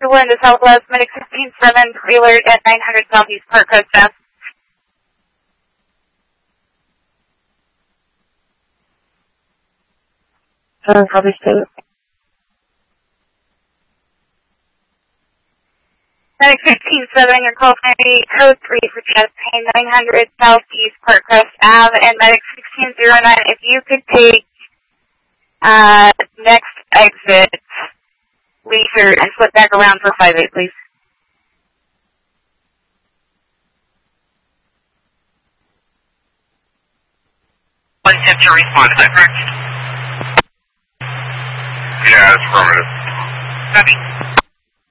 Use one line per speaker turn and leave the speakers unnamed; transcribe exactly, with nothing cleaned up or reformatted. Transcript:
to one to Southwest, Medic sixteen seven, alert at nine hundred Southeast Park Coast Ave.
Uh, copy, state.
Medic sixteen seven, your call sign eight, code three for chest pain, nine hundred Southeast Park Crest Ave, and Medic sixteen zero nine, if you could take uh, next exit, Leisure, and flip back around for five eight, please.
One tip to respond, is that correct?
Yeah, that's affirmative.